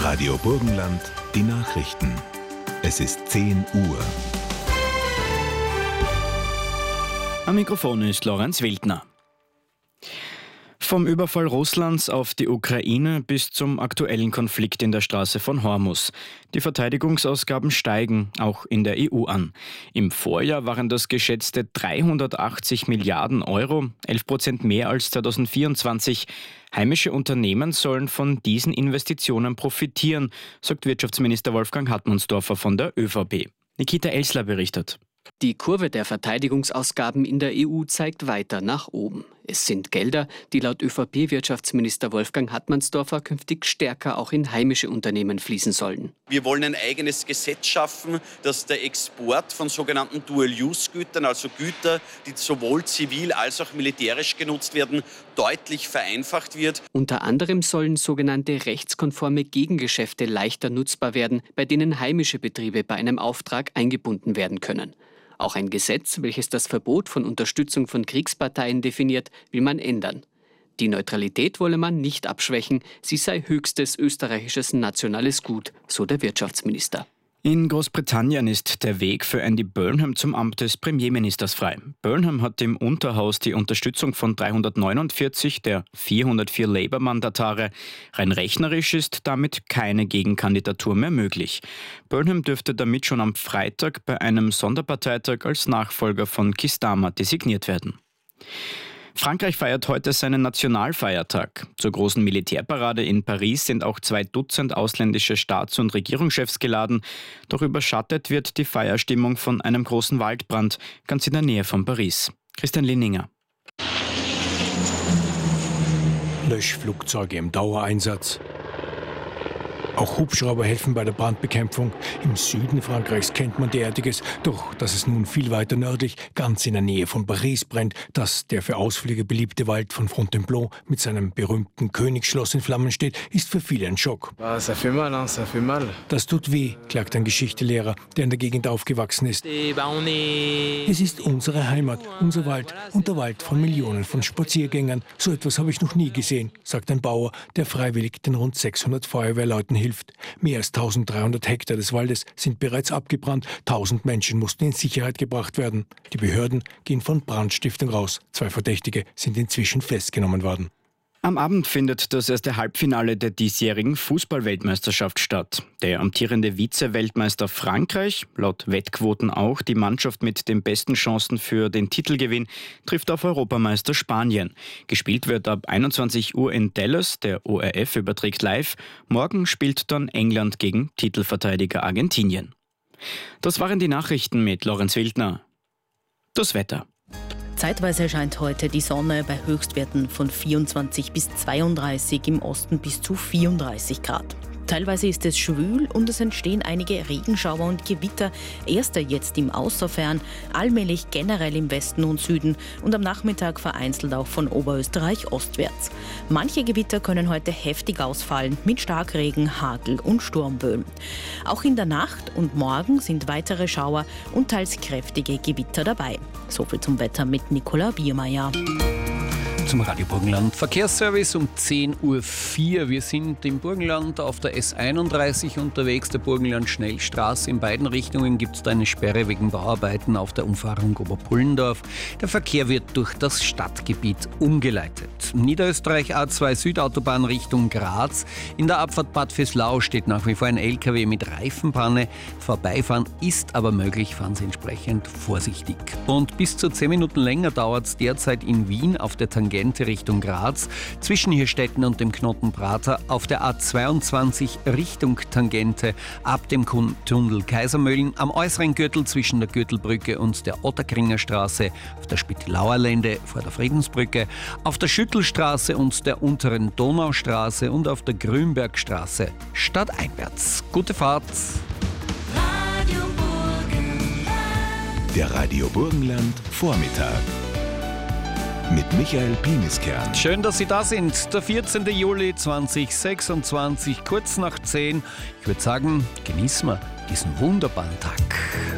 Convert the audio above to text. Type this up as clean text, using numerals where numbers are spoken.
Radio Burgenland, die Nachrichten. Es ist 10 Uhr. Am Mikrofon ist Lorenz Wildner. Vom Überfall Russlands auf die Ukraine bis zum aktuellen Konflikt in der Straße von Hormuz. Die Verteidigungsausgaben steigen auch in der EU an. Im Vorjahr waren das geschätzte 380 Milliarden Euro, 11% mehr als 2024. Heimische Unternehmen sollen von diesen Investitionen profitieren, sagt Wirtschaftsminister Wolfgang Hartmannsdorfer von der ÖVP. Nikita Elsler berichtet. Die Kurve der Verteidigungsausgaben in der EU zeigt weiter nach oben. Es sind Gelder, die laut ÖVP-Wirtschaftsminister Wolfgang Hartmannsdorfer künftig stärker auch in heimische Unternehmen fließen sollen. Wir wollen ein eigenes Gesetz schaffen, dass der Export von sogenannten Dual-Use-Gütern, also Güter, die sowohl zivil als auch militärisch genutzt werden, deutlich vereinfacht wird. Unter anderem sollen sogenannte rechtskonforme Gegengeschäfte leichter nutzbar werden, bei denen heimische Betriebe bei einem Auftrag eingebunden werden können. Auch ein Gesetz, welches das Verbot von Unterstützung von Kriegsparteien definiert, will man ändern. Die Neutralität wolle man nicht abschwächen, sie sei höchstes österreichisches nationales Gut, so der Wirtschaftsminister. In Großbritannien ist der Weg für Andy Burnham zum Amt des Premierministers frei. Burnham hat im Unterhaus die Unterstützung von 349 der 404 Labour-Mandatare. Rein rechnerisch ist damit keine Gegenkandidatur mehr möglich. Burnham dürfte damit schon am Freitag bei einem Sonderparteitag als Nachfolger von Keir Starmer designiert werden. Frankreich feiert heute seinen Nationalfeiertag. Zur großen Militärparade in Paris sind auch 2 Dutzend ausländische Staats- und Regierungschefs geladen. Doch überschattet wird die Feierstimmung von einem großen Waldbrand, ganz in der Nähe von Paris. Christian Linninger. Löschflugzeuge im Dauereinsatz. Auch Hubschrauber helfen bei der Brandbekämpfung. Im Süden Frankreichs kennt man derartiges, doch dass es nun viel weiter nördlich, ganz in der Nähe von Paris brennt, dass der für Ausflüge beliebte Wald von Fontainebleau mit seinem berühmten Königsschloss in Flammen steht, ist für viele ein Schock. Ça fait mal, ça fait mal. Das tut weh, klagt ein Geschichtslehrer, der in der Gegend aufgewachsen ist. Es ist unsere Heimat, unser Wald und der Wald von Millionen von Spaziergängern. So etwas habe ich noch nie gesehen, sagt ein Bauer, der freiwillig den rund 600 Feuerwehrleuten hilft. Mehr als 1300 Hektar des Waldes sind bereits abgebrannt. 1000 Menschen mussten in Sicherheit gebracht werden. Die Behörden gehen von Brandstiftung aus. 2 Verdächtige sind inzwischen festgenommen worden. Am Abend findet das erste Halbfinale der diesjährigen Fußball-Weltmeisterschaft statt. Der amtierende Vize-Weltmeister Frankreich, laut Wettquoten auch die Mannschaft mit den besten Chancen für den Titelgewinn, trifft auf Europameister Spanien. Gespielt wird ab 21 Uhr in Dallas, der ORF überträgt live. Morgen spielt dann England gegen Titelverteidiger Argentinien. Das waren die Nachrichten mit Lorenz Wildner. Das Wetter. Zeitweise scheint heute die Sonne bei Höchstwerten von 24 bis 32, im Osten bis zu 34 Grad. Teilweise ist es schwül und es entstehen einige Regenschauer und Gewitter. Erster jetzt im Außerfern, allmählich generell im Westen und Süden und am Nachmittag vereinzelt auch von Oberösterreich ostwärts. Manche Gewitter können heute heftig ausfallen mit Starkregen, Hagel und Sturmböen. Auch in der Nacht und morgen sind weitere Schauer und teils kräftige Gewitter dabei. Soviel zum Wetter mit Nicola Biermeier. Zum Radio Burgenland Verkehrsservice um 10.04 Uhr. Wir sind im Burgenland auf der S31 unterwegs, der Burgenland-Schnellstraße. In beiden Richtungen gibt es da eine Sperre wegen Bauarbeiten auf der Umfahrung Oberpullendorf. Der Verkehr wird durch das Stadtgebiet umgeleitet. Niederösterreich A2 Südautobahn Richtung Graz. In der Abfahrt Bad Vöslau steht nach wie vor ein LKW mit Reifenpanne. Vorbeifahren ist aber möglich, fahren Sie entsprechend vorsichtig. Und bis zu 10 Minuten länger dauert es derzeit in Wien auf der Tangente Richtung Graz, zwischen Hirstetten und dem Knoten Prater, auf der A22 Richtung Tangente, ab dem Tunnel Kaisermühlen, am äußeren Gürtel zwischen der Gürtelbrücke und der Otterkringer Straße, auf der Spittelauer Lände vor der Friedensbrücke, auf der Schüttelstraße und der unteren Donaustraße und auf der Grünbergstraße stadteinwärts. Gute Fahrt! Der Radio Burgenland Vormittag mit Michael Piniskern. Schön, dass Sie da sind. Der 14. Juli 2026, kurz nach 10. Ich würde sagen, genießen wir diesen wunderbaren Tag.